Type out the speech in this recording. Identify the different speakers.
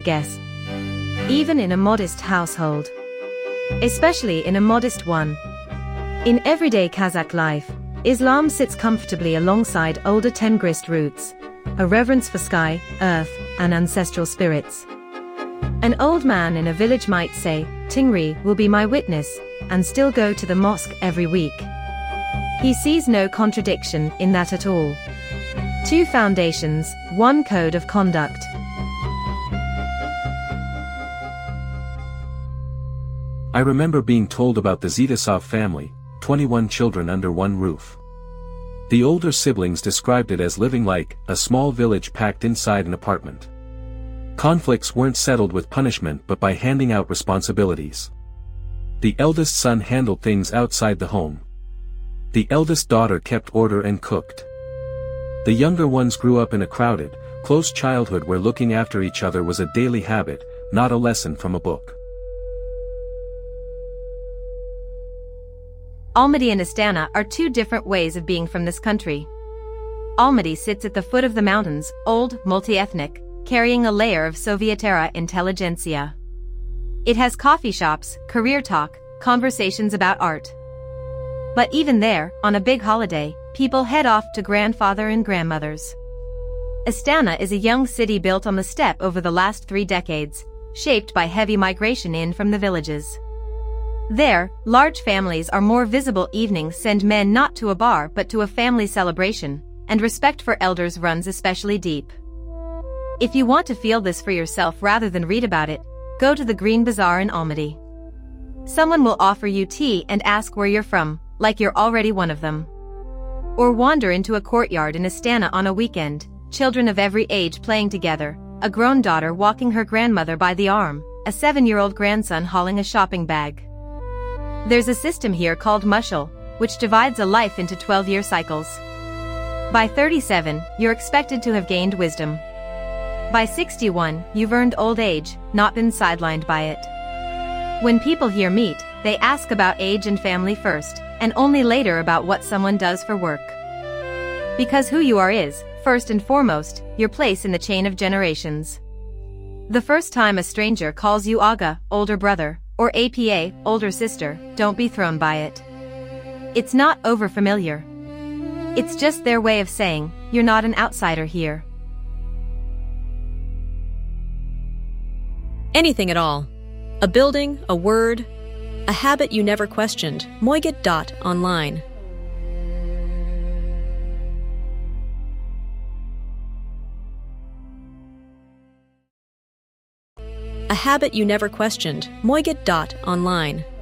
Speaker 1: guess. Even in a modest household. Especially in a modest one. In everyday Kazakh life, Islam sits comfortably alongside older Tengrist roots, a reverence for sky, earth, and ancestral spirits. An old man in a village might say, Tingri will be my witness, and still go to the mosque every week. He sees no contradiction in that at all. 2 foundations, 1 code of conduct.
Speaker 2: I remember being told about the Zitasov family, 21 children under one roof. The older siblings described it as living like a small village packed inside an apartment. Conflicts weren't settled with punishment but by handing out responsibilities. The eldest son handled things outside the home. The eldest daughter kept order and cooked. The younger ones grew up in a crowded, close childhood where looking after each other was a daily habit, not a lesson from a book.
Speaker 1: Almaty and Astana are 2 different ways of being from this country. Almaty sits at the foot of the mountains, old, multi-ethnic, carrying a layer of Soviet-era intelligentsia. It has coffee shops, career talk, conversations about art. But even there, on a big holiday, people head off to grandfather and grandmothers. Astana is a young city built on the steppe over the last 3 decades, shaped by heavy migration in from the villages. There, large families are more visible. Evenings send men not to a bar but to a family celebration, and respect for elders runs especially deep. If you want to feel this for yourself rather than read about it, go to the Green Bazaar in Almaty. Someone will offer you tea and ask where you're from, like you're already one of them. Or wander into a courtyard in Astana on a weekend, children of every age playing together, a grown daughter walking her grandmother by the arm, a 7-year-old grandson hauling a shopping bag. There's a system here called mushal, which divides a life into 12-year cycles. By 37, you're expected to have gained wisdom. By 61, you've earned old age, not been sidelined by it. When people here meet, they ask about age and family first, and only later about what someone does for work. Because who you are is, first and foremost, your place in the chain of generations. The first time a stranger calls you Aga, older brother, or APA, older sister, don't be thrown by it. It's not overfamiliar. It's just their way of saying, you're not an outsider here.
Speaker 3: Anything at all. A building, a word, a habit you never questioned. Moiget.online. A habit you never questioned. Moiget.online.